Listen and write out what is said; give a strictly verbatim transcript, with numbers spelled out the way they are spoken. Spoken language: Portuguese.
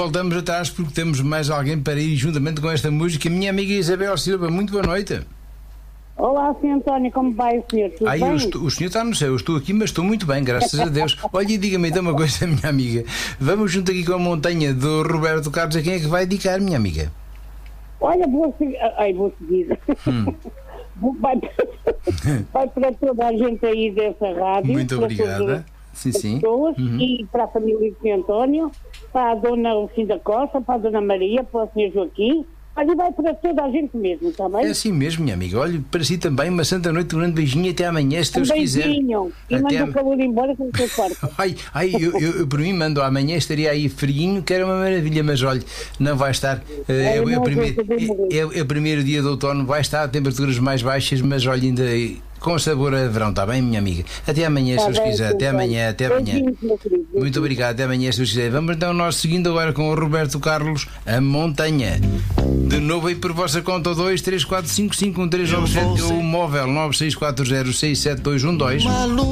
voltamos atrás porque temos mais alguém para ir juntamente com esta música. Minha amiga Isabel Silva, muito boa noite. Olá, senhor António, como vai o senhor? Tudo Ai, bem? eu estou, o senhor está no céu, eu estou aqui, mas estou muito bem, graças a Deus. Olha, e diga-me então uma coisa, minha amiga. Vamos junto aqui com a montanha do Roberto Carlos. A quem é que vai dedicar, minha amiga? Olha, vou seguir. Ai, vou seguir. Hum. Vai, vai para toda a gente aí dessa rádio. Muito para obrigada. todas Sim, as sim. pessoas Uhum. e para a família do senhor António, para a dona Lucinda Costa, para a dona Maria, para o senhor Joaquim. Ali vai para toda a gente mesmo, está bem? É assim mesmo, minha amiga. Olha, para si também, uma santa noite, um grande beijinho e até amanhã, se Deus Um quiser. beijinho. E Até manda am- o calor embora com o seu quarto. Ai, ai eu, eu, eu por mim mando amanhã, estaria aí friinho, que era uma maravilha, mas olha, não vai estar. eh, É, o- é, o não, primeiro, eu vou morrer. é, é o primeiro dia de outono, vai estar a temperaturas mais baixas, mas olha, ainda com sabor a verão, está bem, minha amiga? Até amanhã, se Tá Deus bem, quiser. Até tudo bem. amanhã, até amanhã. Beijinhos, meu querido. Muito obrigado, até amanhã, se Deus quiser. Vamos então nós seguindo agora com o Roberto Carlos, a montanha. De novo aí por vossa conta, dois três quatro cinco cinco um três nove sete ou o móvel nove seis quatro zero seis sete dois um dois.